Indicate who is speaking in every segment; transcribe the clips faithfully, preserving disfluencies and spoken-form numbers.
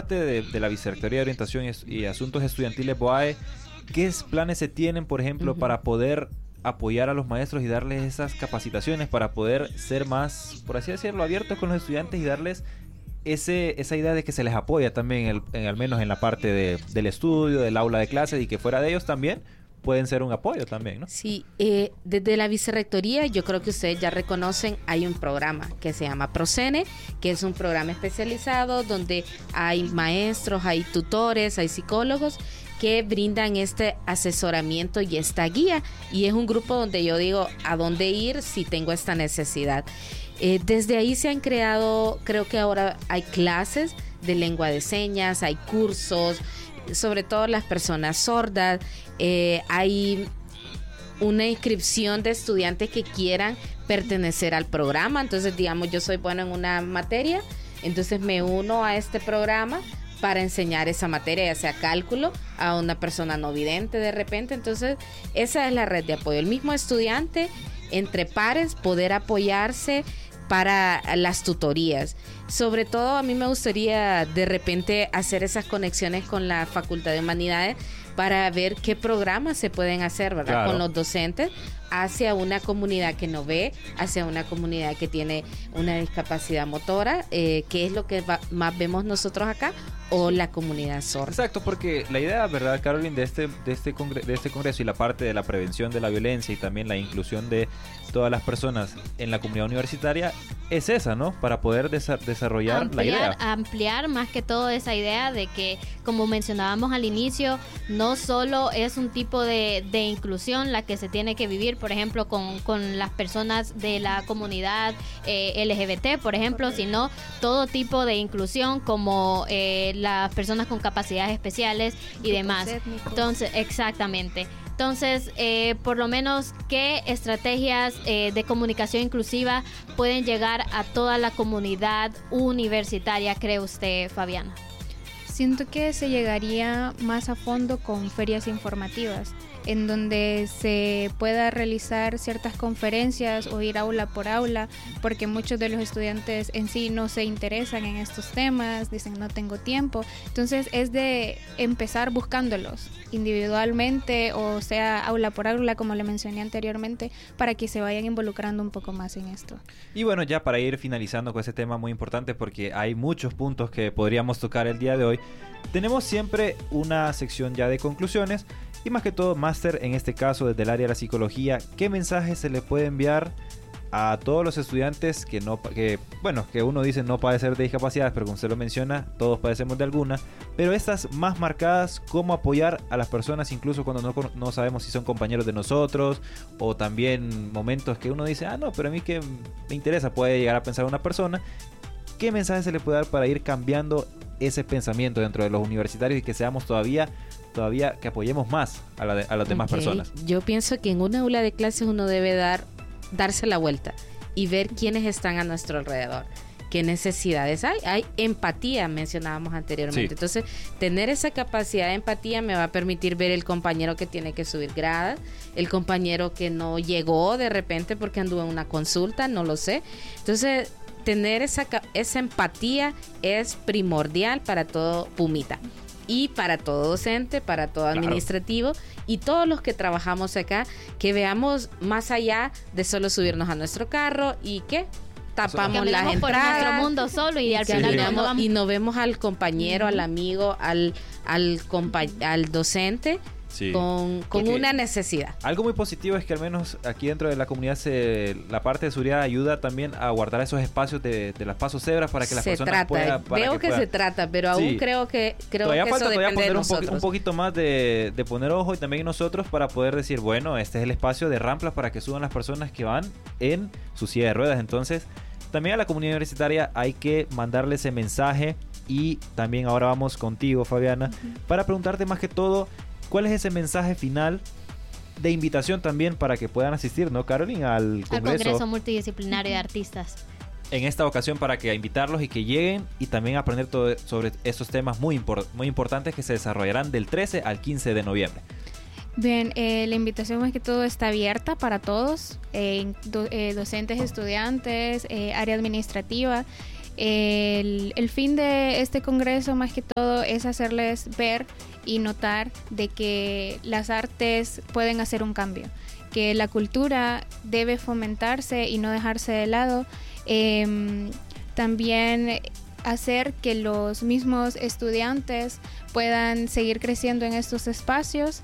Speaker 1: parte de, de la Vicerrectoría de Orientación y, y Asuntos Estudiantiles B O A E, ¿qué planes se tienen, por ejemplo, uh-huh. para poder apoyar a los maestros y darles esas capacitaciones para poder ser más, por así decirlo, abiertos con los estudiantes y darles ese esa idea de que se les apoya también, el, en, al menos en la parte de, del estudio, del aula de clases, y que fuera de ellos también pueden ser un apoyo también, ¿no?
Speaker 2: Sí, eh, desde la Vicerrectoría, yo creo que ustedes ya reconocen, hay un programa que se llama Procene, que es un programa especializado donde hay maestros, hay tutores, hay psicólogos que brindan este asesoramiento y esta guía, y es un grupo donde yo digo a dónde ir si tengo esta necesidad. Eh, desde ahí se han creado, creo que ahora hay clases de lengua de señas, hay cursos, sobre todo las personas sordas, eh, hay una inscripción de estudiantes que quieran pertenecer al programa. Entonces, digamos, yo soy bueno en una materia, entonces me uno a este programa para enseñar esa materia, ya sea cálculo, a una persona no vidente de repente. Entonces, esa es la red de apoyo. El mismo estudiante, entre pares, poder apoyarse para las tutorías. Sobre todo a mí me gustaría de repente hacer esas conexiones con la Facultad de Humanidades para ver qué programas se pueden hacer, ¿verdad? Claro. Con los docentes hacia una comunidad que no ve, hacia una comunidad que tiene una discapacidad motora, eh, que es lo que va, más vemos nosotros acá, o la comunidad sorda.
Speaker 1: Exacto, porque la idea, ¿verdad, Caroline, de este, de este, congre- de este congreso y la parte de la prevención de la violencia y también la inclusión de todas las personas en la comunidad universitaria es esa, ¿no? Para poder desa- desarrollar
Speaker 3: ampliar,
Speaker 1: la idea.
Speaker 3: Ampliar más que todo esa idea de que, como mencionábamos al inicio, no solo es un tipo de, de inclusión la que se tiene que vivir, por ejemplo, con, con las personas de la comunidad eh, L G B T, por ejemplo, okay. sino todo tipo de inclusión como eh, las personas con capacidades especiales y demás. Étnicos. Entonces, exactamente. Entonces, eh, por lo menos, ¿qué estrategias eh, de comunicación inclusiva pueden llegar a toda la comunidad universitaria, cree usted, Fabiana?
Speaker 4: Siento que se llegaría más a fondo con ferias informativas, en donde se pueda realizar ciertas conferencias o ir aula por aula, porque muchos de los estudiantes en sí no se interesan en estos temas, dicen no tengo tiempo. Entonces es de empezar buscándolos individualmente, o sea aula por aula, como le mencioné anteriormente, para que se vayan involucrando un poco más en esto.
Speaker 1: Y bueno, ya para ir finalizando con ese tema muy importante, porque hay muchos puntos que podríamos tocar el día de hoy, tenemos siempre una sección ya de conclusiones. Y más que todo, máster, en este caso desde el área de la psicología, ¿qué mensaje se le puede enviar a todos los estudiantes que no, que bueno, que uno dice no padecer de discapacidades, pero como usted lo menciona, todos padecemos de alguna, pero estas más marcadas, cómo apoyar a las personas incluso cuando no, no sabemos si son compañeros de nosotros, o también momentos que uno dice, ah no, pero a mí que me interesa, puede llegar a pensar una persona. ¿Qué mensaje se le puede dar para ir cambiando ese pensamiento dentro de los universitarios y que seamos todavía todavía que apoyemos más a, la de, a las demás okay. personas?
Speaker 2: Yo pienso que en una aula de clases uno debe dar darse la vuelta y ver quiénes están a nuestro alrededor, qué necesidades hay. Hay empatía, mencionábamos anteriormente. Sí. Entonces, tener esa capacidad de empatía me va a permitir ver el compañero que tiene que subir gradas, el compañero que no llegó de repente porque anduvo en una consulta, no lo sé. Entonces, tener esa, esa empatía es primordial para todo Pumita. Y para todo docente, para todo administrativo, claro. Y todos los que trabajamos acá, que veamos más allá de solo subirnos a nuestro carro y que tapamos
Speaker 3: que
Speaker 2: las entradas
Speaker 3: por nuestro mundo solo y, y al final
Speaker 2: no
Speaker 3: vamos.
Speaker 2: Y no vemos al compañero, uh-huh. al amigo, al al, compa- al docente. Sí. Con, con una necesidad.
Speaker 1: Algo muy positivo es que al menos aquí dentro de la comunidad se, la parte de seguridad ayuda también a guardar esos espacios de, de las pasos cebras para que las
Speaker 2: se
Speaker 1: personas
Speaker 2: trata,
Speaker 1: puedan... Para
Speaker 2: veo
Speaker 1: que,
Speaker 2: que
Speaker 1: puedan.
Speaker 2: se trata, pero aún sí. creo que creo
Speaker 1: todavía
Speaker 2: que
Speaker 1: falta
Speaker 2: eso
Speaker 1: todavía
Speaker 2: depende
Speaker 1: poner
Speaker 2: de
Speaker 1: un, po-
Speaker 2: nosotros.
Speaker 1: un poquito más de, de poner ojo y también nosotros para poder decir, bueno, este es el espacio de ramplas para que suban las personas que van en su silla de ruedas. Entonces, también a la comunidad universitaria hay que mandarle ese mensaje. Y también ahora vamos contigo, Fabiana, uh-huh. para preguntarte más que todo, ¿cuál es ese mensaje final de invitación también para que puedan asistir, ¿no, Caroline? Al Congreso,
Speaker 3: al Congreso Multidisciplinario de Artistas.
Speaker 1: En esta ocasión para que invitarlos y que lleguen y también aprender todo sobre estos temas muy, import- muy importantes que se desarrollarán del trece al quince de noviembre.
Speaker 4: Bien, eh, la invitación más que todo está abierta para todos, eh, do- eh, docentes, estudiantes, eh, área administrativa. El, el fin de este congreso más que todo es hacerles ver y notar de que las artes pueden hacer un cambio, que la cultura debe fomentarse y no dejarse de lado. Eh, también hacer que los mismos estudiantes puedan seguir creciendo en estos espacios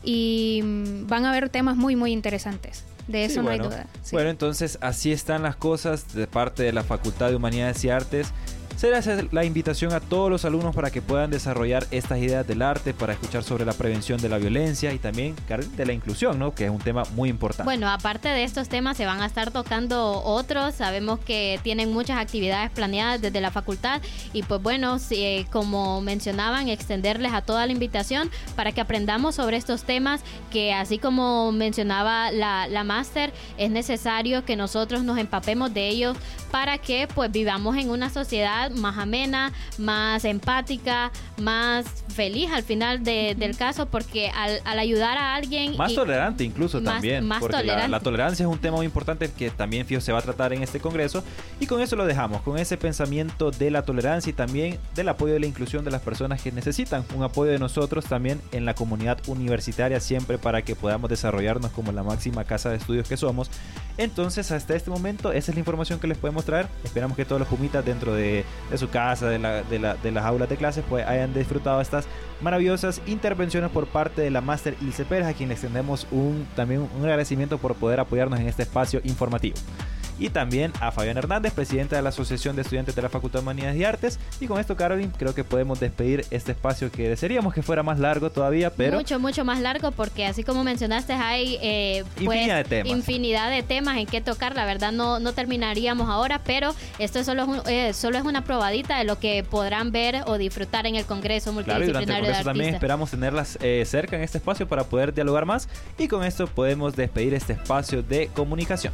Speaker 4: y van a haber temas muy muy interesantes. De eso
Speaker 1: sí,
Speaker 4: no
Speaker 1: bueno,
Speaker 4: hay duda. Sí.
Speaker 1: Bueno, entonces así están las cosas de parte de la Facultad de Humanidades y Artes. Se hace la invitación a todos los alumnos para que puedan desarrollar estas ideas del arte, para escuchar sobre la prevención de la violencia y también de la inclusión, ¿no? Que es un tema muy importante.
Speaker 3: Bueno, aparte de estos temas se van a estar tocando otros. Sabemos que tienen muchas actividades planeadas desde la facultad y pues bueno, si, eh, como mencionaban, extenderles a toda la invitación para que aprendamos sobre estos temas que así como mencionaba la, la máster, es necesario que nosotros nos empapemos de ellos para que pues vivamos en una sociedad más amena, más empática, más feliz al final de, del caso, porque al, al ayudar a alguien...
Speaker 1: Más
Speaker 3: y,
Speaker 1: tolerante incluso
Speaker 3: más,
Speaker 1: también,
Speaker 3: más
Speaker 1: porque
Speaker 3: tolerante.
Speaker 1: La, la tolerancia es un tema muy importante que también fijo, se va a tratar en este congreso y con eso lo dejamos, con ese pensamiento de la tolerancia y también del apoyo de la inclusión de las personas que necesitan un apoyo de nosotros también en la comunidad universitaria siempre para que podamos desarrollarnos como la máxima casa de estudios que somos. Entonces hasta este momento esa es la información que les podemos traer. Esperamos que todos los pumitas dentro de, de su casa, de, la, de, la, de las aulas de clases, pues hayan disfrutado estas maravillosas intervenciones por parte de la máster Ilse Pérez, a quien le extendemos un, también un agradecimiento por poder apoyarnos en este espacio informativo. Y también a Fabián Hernández, presidente de la Asociación de Estudiantes de la Facultad de Humanidades y Artes. Y con esto, Caroline, creo que podemos despedir este espacio que desearíamos que fuera más largo todavía, pero...
Speaker 3: Mucho, mucho más largo, porque así como mencionaste, hay eh, pues,
Speaker 1: infinidad de temas.
Speaker 3: infinidad de temas en que tocar. La verdad no, no terminaríamos ahora, pero esto solo es, un, eh, solo es una probadita de lo que podrán ver o disfrutar en el Congreso
Speaker 1: Claro, y durante el
Speaker 3: Multidisciplinario
Speaker 1: Congreso
Speaker 3: de
Speaker 1: también
Speaker 3: Artistas.
Speaker 1: esperamos tenerlas eh, cerca en este espacio para poder dialogar más. Y con esto podemos despedir este espacio de comunicación.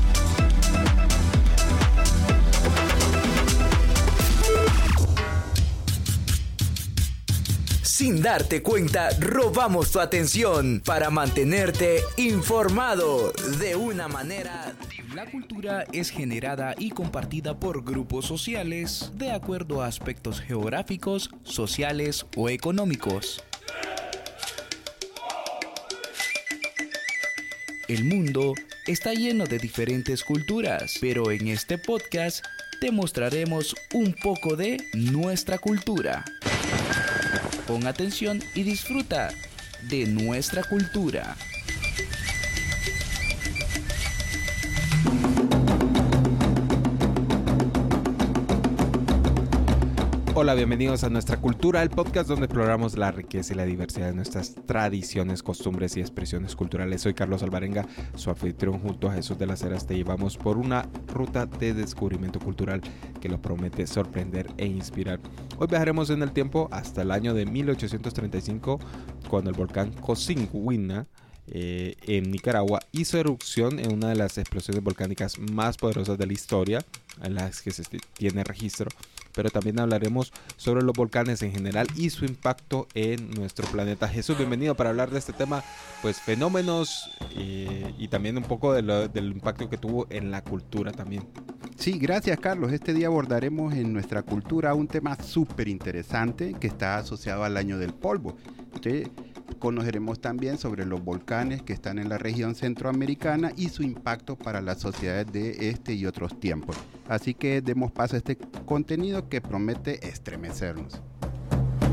Speaker 5: Sin darte cuenta, robamos tu atención para mantenerte informado de una manera. La cultura es generada y compartida por grupos sociales de acuerdo a aspectos geográficos, sociales o económicos. El mundo está lleno de diferentes culturas, pero en este podcast te mostraremos un poco de nuestra cultura. Pon atención y disfruta de nuestra cultura.
Speaker 6: Hola, bienvenidos a Nuestra Cultura, el podcast donde exploramos la riqueza y la diversidad de nuestras tradiciones, costumbres y expresiones culturales. Soy Carlos Alvarenga, su anfitrión. Junto a Jesús de las Heras te llevamos por una ruta de descubrimiento cultural que los promete sorprender e inspirar. Hoy viajaremos en el tiempo hasta el año de mil ochocientos treinta y cinco, cuando el volcán Cocincuina eh, en Nicaragua hizo erupción en una de las explosiones volcánicas más poderosas de la historia, en las que se tiene registro. Pero también hablaremos sobre los volcanes en general y su impacto en nuestro planeta. Jesús, bienvenido para hablar de este tema, pues fenómenos eh, y también un poco de lo, del impacto que tuvo en la cultura también.
Speaker 7: Sí, gracias Carlos. Este día abordaremos en Nuestra Cultura un tema súper interesante que está asociado al año del polvo. Entonces, conoceremos también sobre los volcanes que están en la región centroamericana y su impacto para las sociedades de este y otros tiempos. Así que demos paso a este contenido que promete estremecernos.